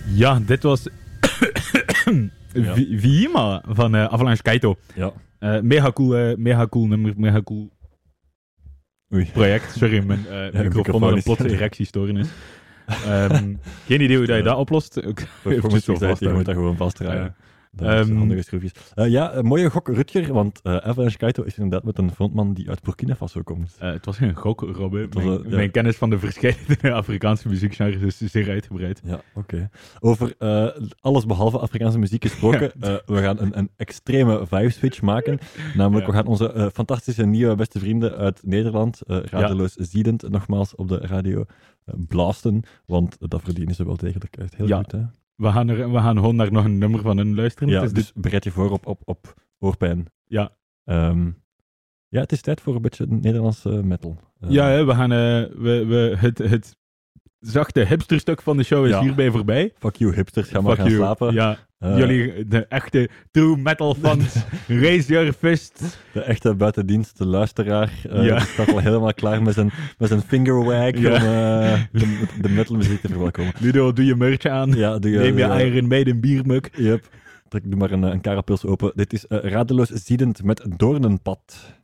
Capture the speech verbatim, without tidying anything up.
Ja, dit was Ja. Vi- Vima van uh, Avalanche Kaito. Ja. Uh, mega cool, uh, mega cool nummer, mega cool Oei. project. Sorry, mijn uh, Ja, microfoon microfoon had een is- plotse erectiestoornis. Um, geen idee hoe dat je dat oplost. Ook Performance zo anxiety, je moet vasthouden. dat gewoon vastdraaien. Ja. Dat is Ehm, handige schroefjes. Uh, ja, een mooie gok Rutger, want uh, Avalanche Kaito is inderdaad met een frontman die uit Burkina Faso komt. Uh, het was geen gok, Robin. was Mijn, een- ja. mijn kennis van de verschillende Afrikaanse muziekgenres is zeer uitgebreid. Ja, oké. Okay. Over uh, alles behalve Afrikaanse muziek gesproken, uh, we gaan een, een extreme vibe-switch maken. Namelijk, Ja. we gaan onze uh, fantastische nieuwe beste vrienden uit Nederland, uh, radeloos ziedend, nogmaals op de radio uh, blasten, want uh, dat verdienen ze wel degelijk uit. Heel Ja. goed, hè? We gaan, er, we gaan gewoon naar nog een nummer van hun luisteren. Ja, Het is dus bereid je voor op, op, op oorpijn. Ja. Um, ja, het is tijd voor een beetje Nederlandse metal. Uh, Ja, hè, we gaan, uh, we, we, het, het zachte hipsterstuk van de show is Ja. hierbij voorbij. Fuck you hipsters, ga maar Fuck gaan you. slapen. Ja, Uh, jullie, de echte true metal fans, raise your fist. De echte buitendienst, de luisteraar, uh, Ja. die staat al helemaal klaar met zijn, met zijn fingerwag Ja. om uh, de, de metalmuziek te verwelkomen. Ludo, doe je merch aan. Ja, doe je, Neem je ja, Iron Maiden biermuk. Yep. Trek doe maar een, een karapils open. Dit is uh, radeloos ziedend met Doornenpad.